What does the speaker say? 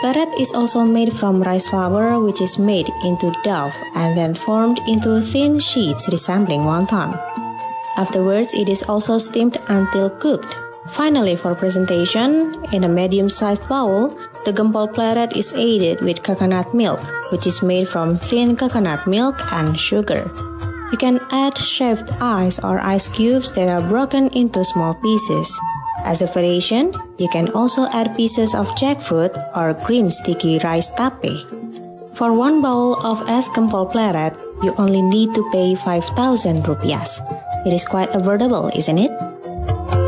pleret is also made from rice flour, which is made into dough and then formed into thin sheets resembling wonton. Afterwards, it is also steamed until cooked. Finally, for presentation, in a medium-sized bowl, the gempol pleret is aided with coconut milk, which is made from thin coconut milk and sugar. You can add shaved ice or ice cubes that are broken into small pieces. As a variation, you can also add pieces of jackfruit or green sticky rice tape. For one bowl of es gempol pleret, you only need to pay 5,000 rupiah. It is quite affordable, isn't it?